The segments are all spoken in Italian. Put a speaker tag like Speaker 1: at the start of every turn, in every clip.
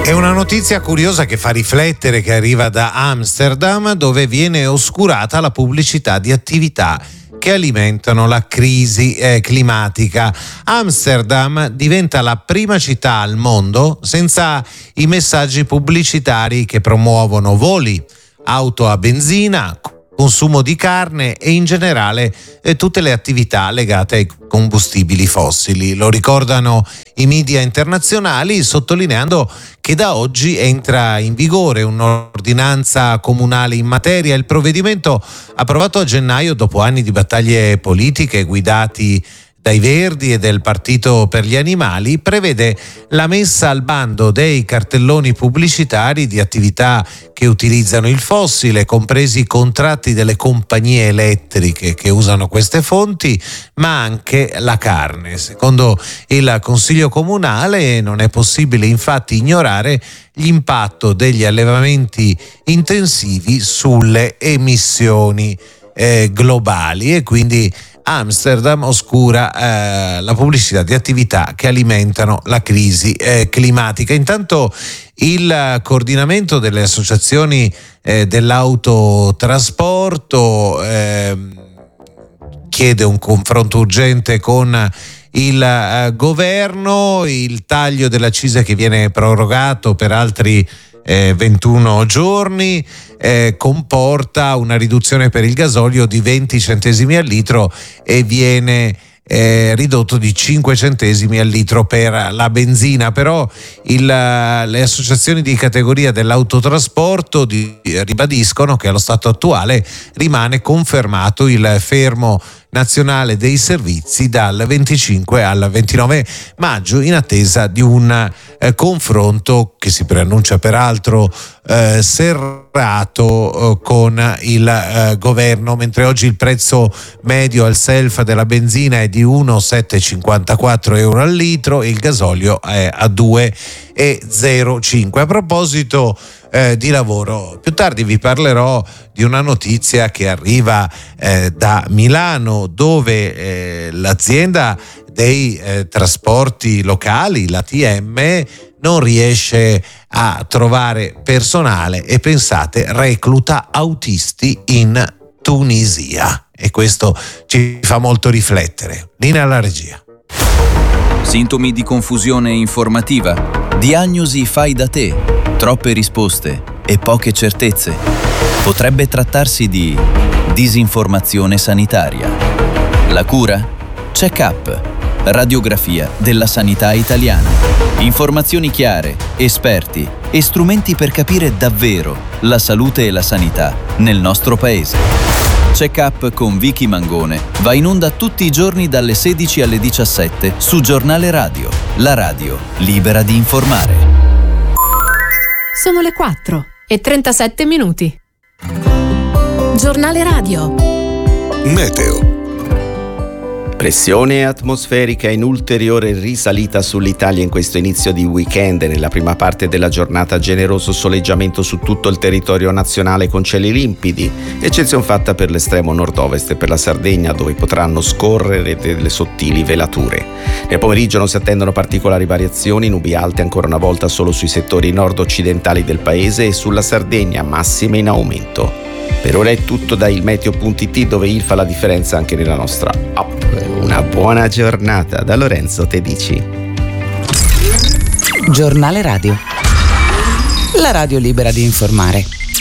Speaker 1: È una notizia curiosa che fa riflettere, che arriva da Amsterdam, dove viene oscurata la pubblicità di attività che alimentano la crisi climatica. Amsterdam diventa la prima città al mondo senza i messaggi pubblicitari che promuovono voli, auto a benzina, consumo di carne e in generale tutte le attività legate ai combustibili fossili. Lo ricordano i media internazionali, sottolineando che da oggi entra in vigore un'ordinanza comunale in materia. Il provvedimento, approvato a gennaio dopo anni di battaglie politiche guidati dai Verdi e del Partito per gli Animali, prevede la messa al bando dei cartelloni pubblicitari di attività che utilizzano il fossile, compresi i contratti delle compagnie elettriche che usano queste fonti, ma anche la carne. Secondo il Consiglio Comunale non è possibile infatti ignorare l'impatto degli allevamenti intensivi sulle emissioni globali, e quindi Amsterdam oscura la pubblicità di attività che alimentano la crisi climatica. Intanto il coordinamento delle associazioni dell'autotrasporto chiede un confronto urgente con il governo. Il taglio dell'accisa che viene prorogato per altri 21 giorni comporta una riduzione per il gasolio di 20 centesimi al litro e viene ridotto di 5 centesimi al litro per la benzina. Però le associazioni di categoria dell'autotrasporto ribadiscono che allo stato attuale rimane confermato il fermo nazionale dei servizi dal 25 al 29 maggio in attesa di un confronto che si preannuncia peraltro serrato con il governo. Mentre oggi il prezzo medio al self della benzina è di 1,754 euro al litro e il gasolio è a 2,05. A proposito di lavoro, più tardi vi parlerò di una notizia che arriva da Milano, dove l'azienda dei trasporti locali, l'ATM, non riesce a trovare personale e, pensate, recluta autisti in Tunisia, e questo ci fa molto riflettere. Linea alla regia.
Speaker 2: Sintomi di confusione informativa, diagnosi fai da te, troppe risposte e poche certezze. Potrebbe trattarsi di disinformazione sanitaria. La cura? Check-up, radiografia della sanità italiana. Informazioni chiare, esperti e strumenti per capire davvero la salute e la sanità nel nostro paese. Check-up con Vicky Mangone va in onda tutti i giorni dalle 16 alle 17 su Giornale Radio, la radio libera di informare.
Speaker 3: Sono le 4:37. Giornale Radio.
Speaker 4: Meteo.
Speaker 5: Pressione atmosferica in ulteriore risalita sull'Italia in questo inizio di weekend. Nella prima parte della giornata generoso soleggiamento su tutto il territorio nazionale con cieli limpidi, eccezione fatta per l'estremo nord-ovest e per la Sardegna, dove potranno scorrere delle sottili velature. Nel pomeriggio non si attendono particolari variazioni, nubi alte ancora una volta solo sui settori nord-occidentali del paese e sulla Sardegna, massime in aumento. Per ora è tutto da ilmeteo.it, dove il fa la differenza anche nella nostra app. Una buona giornata da Lorenzo Tedici.
Speaker 6: Giornale Radio. La radio libera di informare.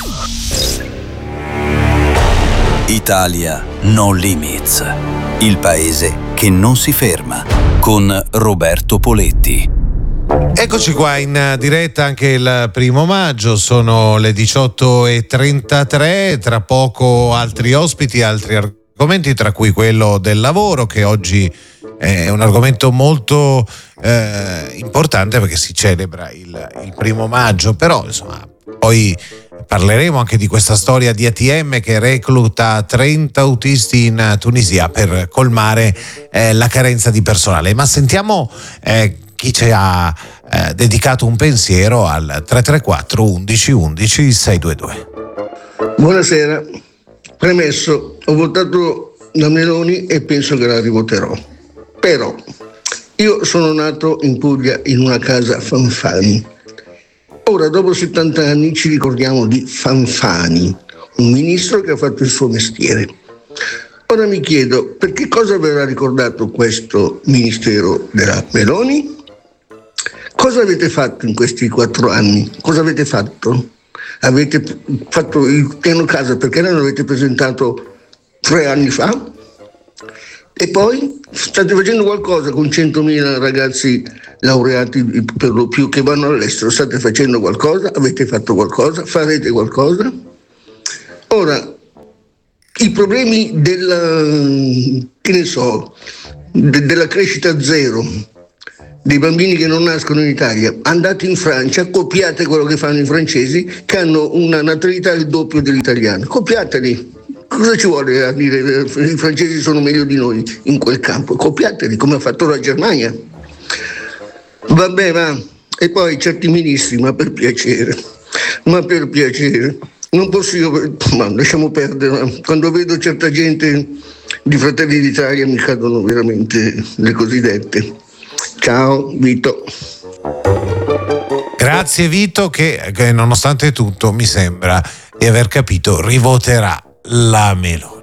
Speaker 2: Italia No Limits. Il paese che non si ferma. Con Roberto Poletti.
Speaker 1: Eccoci qua in diretta anche il 1 maggio, sono le 18:33, tra poco altri ospiti, altri argomenti, tra cui quello del lavoro, che oggi è un argomento molto importante perché si celebra il 1 maggio, però insomma poi parleremo anche di questa storia di ATM che recluta 30 autisti in Tunisia per colmare la carenza di personale. Ma sentiamo chi ci ha dedicato un pensiero al 334 11 11 622.
Speaker 7: Buonasera. Premesso, ho votato la Meloni e penso che la rivoterò. Però io sono nato in Puglia in una casa fanfani Ora, dopo 70 anni, ci ricordiamo di Fanfani, un ministro che ha fatto il suo mestiere. Ora mi chiedo, per che cosa verrà ricordato questo ministero della Meloni? Cosa avete fatto in questi 4 anni? Cosa avete fatto? Avete fatto il piano casa, perché non l'avete presentato 3 anni fa? E poi state facendo qualcosa con 100.000 ragazzi laureati per lo più che vanno all'estero? State facendo qualcosa? Avete fatto qualcosa? Farete qualcosa? Ora, i problemi della crescita zero dei bambini che non nascono in Italia, andate in Francia, copiate quello che fanno i francesi, che hanno una natalità il doppio dell'italiano. Copiateli. Cosa ci vuole a dire? I francesi sono meglio di noi in quel campo. Copiateli, come ha fatto la Germania. Vabbè, va. E poi certi ministri, ma per piacere. Non posso io, ma lasciamo perdere. Quando vedo certa gente di Fratelli d'Italia mi cadono veramente le cosiddette. Ciao Vito.
Speaker 1: Grazie Vito, che nonostante tutto mi sembra di aver capito, rivoterà la Meloni.